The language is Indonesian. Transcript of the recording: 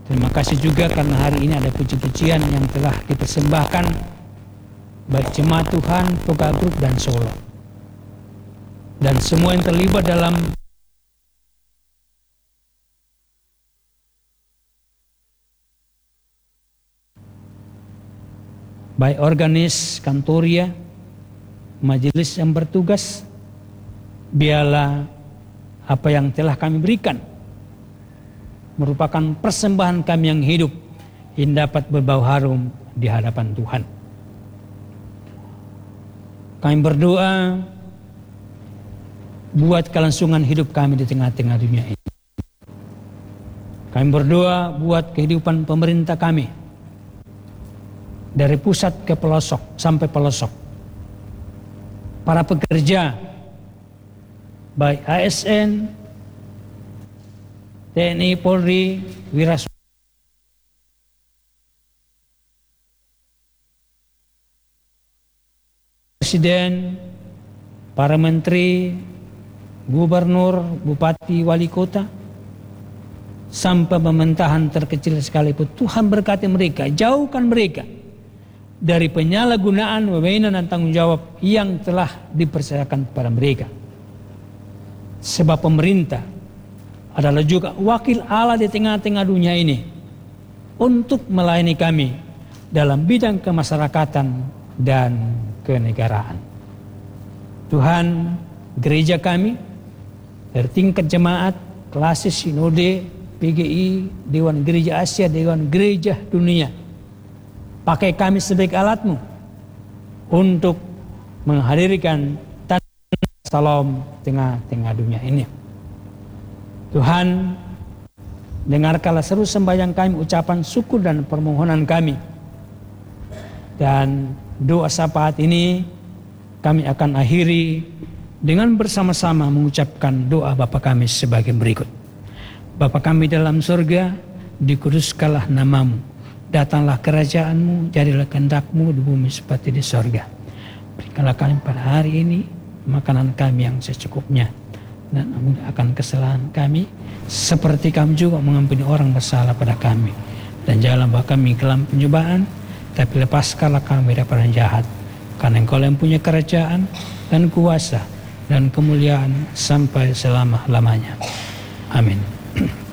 Terima kasih juga karena hari ini ada puji-pujian yang telah dipersembahkan baik Jemaat Tuhan, Toga Group dan Solo. Dan semua yang terlibat dalam baik organis, kantoria, majelis yang bertugas, biarlah apa yang telah kami berikan merupakan persembahan kami yang hidup yang dapat berbau harum di hadapan Tuhan. Kami berdoa buat kelangsungan hidup kami di tengah-tengah dunia ini. Kami berdoa buat kehidupan pemerintah kami dari pusat ke pelosok sampai pelosok. Para pekerja baik ASN, TNI, Polri, Presiden, para menteri, gubernur, bupati, wali kota, sampai pemerintahan terkecil sekalipun, Tuhan berkati mereka, jauhkan mereka dari penyalahgunaan wewenang dan tanggung jawab yang telah dipercayakan kepada mereka. Sebab pemerintah adalah juga wakil Allah di tengah-tengah dunia ini untuk melayani kami dalam bidang kemasyarakatan dan kenegaraan. Tuhan, gereja kami dari tingkat jemaat, klasis, sinode, PGI, Dewan Gereja Asia, Dewan Gereja Dunia, pakai kami sebagai alat-Mu untuk menghadirkan tanda salam tengah-tengah dunia ini. Tuhan, dengarkanlah seru sembahyang kami, ucapan syukur dan permohonan kami. Dan doa syafaat ini kami akan akhiri dengan bersama-sama mengucapkan doa Bapa kami sebagai berikut. Bapa kami dalam surga, dikuduskanlah nama-Mu. Datanglah kerajaan-Mu, jadilah kehendak-Mu di bumi seperti di surga. Berikanlah kami pada hari ini makanan kami yang secukupnya, dan ampuni akan kesalahan kami, seperti kami juga mengampuni orang bersalah pada kami. Dan janganlah bawa kami ke dalam pencobaan, tapi lepaskanlah kami daripada yang jahat. Karena Engkau yang punya kerajaan dan kuasa dan kemuliaan sampai selama-lamanya. Amin.